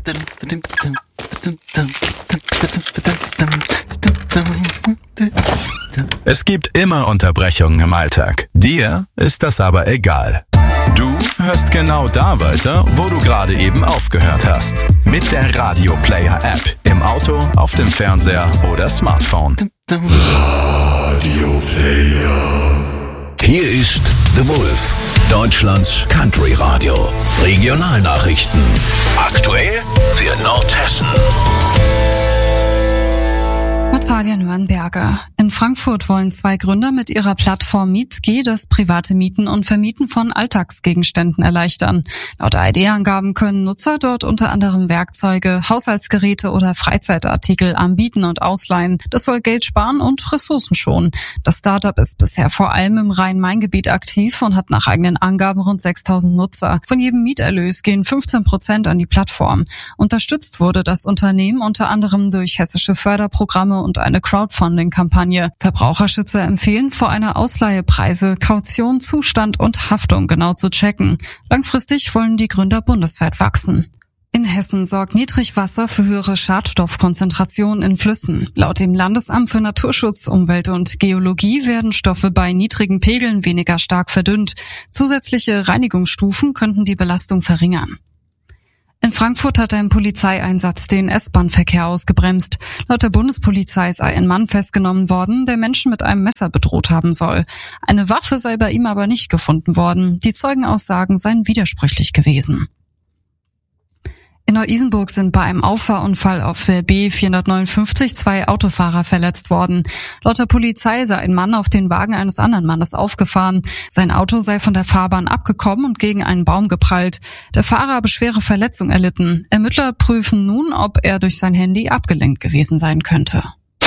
Es gibt immer Unterbrechungen im Alltag. Dir ist das aber egal. Du hörst genau da weiter, wo du gerade eben aufgehört hast. Mit der Radio Player App. Im Auto, auf dem Fernseher oder Smartphone. Radio Player. Hier ist The Wolf, Deutschlands Country Radio. Regionalnachrichten. Aktuell für Nordhessen. Natalia Nürnberger. In Frankfurt wollen 2 Gründer mit ihrer Plattform Mietski das private Mieten und Vermieten von Alltagsgegenständen erleichtern. Laut ARD-Angaben können Nutzer dort unter anderem Werkzeuge, Haushaltsgeräte oder Freizeitartikel anbieten und ausleihen. Das soll Geld sparen und Ressourcen schonen. Das Startup ist bisher vor allem im Rhein-Main-Gebiet aktiv und hat nach eigenen Angaben rund 6.000 Nutzer. Von jedem Mieterlös gehen 15% an die Plattform. Unterstützt wurde das Unternehmen unter anderem durch hessische Förderprogramme und eine Crowdfunding-Kampagne. Verbraucherschützer empfehlen, vor einer Ausleihe Preise, Kaution, Zustand und Haftung genau zu checken. Langfristig wollen die Gründer bundesweit wachsen. In Hessen sorgt Niedrigwasser für höhere Schadstoffkonzentrationen in Flüssen. Laut dem Landesamt für Naturschutz, Umwelt und Geologie werden Stoffe bei niedrigen Pegeln weniger stark verdünnt. Zusätzliche Reinigungsstufen könnten die Belastung verringern. In Frankfurt hat ein Polizeieinsatz den S-Bahn-Verkehr ausgebremst. Laut der Bundespolizei sei ein Mann festgenommen worden, der Menschen mit einem Messer bedroht haben soll. Eine Waffe sei bei ihm aber nicht gefunden worden. Die Zeugenaussagen seien widersprüchlich gewesen. In Neu-Isenburg sind bei einem Auffahrunfall auf der B459 2 Autofahrer verletzt worden. Laut der Polizei sei ein Mann auf den Wagen eines anderen Mannes aufgefahren. Sein Auto sei von der Fahrbahn abgekommen und gegen einen Baum geprallt. Der Fahrer habe schwere Verletzungen erlitten. Ermittler prüfen nun, ob er durch sein Handy abgelenkt gewesen sein könnte.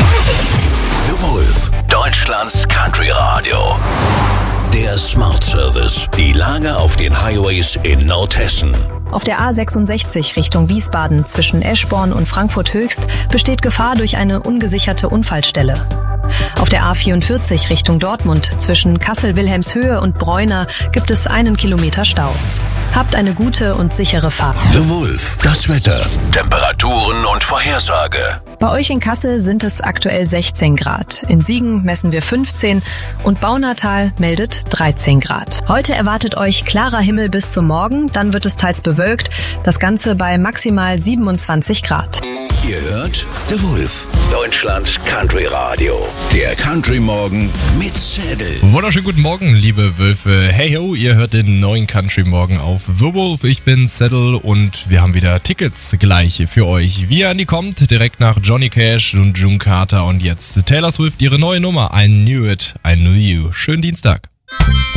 The Wolf, Deutschlands Country Radio. Der Smart Service. Die Lage auf den Highways in Nordhessen. Auf der A66 Richtung Wiesbaden zwischen Eschborn und Frankfurt Höchst besteht Gefahr durch eine ungesicherte Unfallstelle. Auf der A44 Richtung Dortmund zwischen Kassel-Wilhelmshöhe und Bräuner gibt es 1 Kilometer Stau. Habt eine gute und sichere Fahrt. The Wolf, das Wetter, Temperaturen und Vorhersage. Bei euch in Kassel sind es aktuell 16 Grad. In Siegen messen wir 15 und Baunatal meldet 13 Grad. Heute erwartet euch klarer Himmel bis zum Morgen, dann wird es teils bewölkt. Das Ganze bei maximal 27 Grad. Ihr hört The Wolf, Deutschlands Country Radio. der Country Morgen mit Zettel. Wunderschönen guten Morgen, liebe Wölfe. Hey ho, ihr hört den neuen Country Morgen auf The Wolf. Ich bin Zettel und wir haben wieder Tickets gleich für euch. Wie ihr an die kommt, direkt nach Johnny Cash und June Carter und jetzt Taylor Swift, ihre neue Nummer I Knew It, I Knew You. Schönen Dienstag.